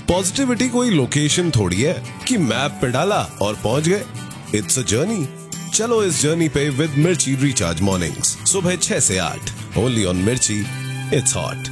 Positivity कोई location थोड़ी है कि मैप पे डाला और पहुंच गए। It's a journey. चलो इस जर्नी पे विद मिर्ची रिचार्ज मॉर्निंग्स सुबह 6 से 8 ओनली ऑन मिर्ची। It's hot.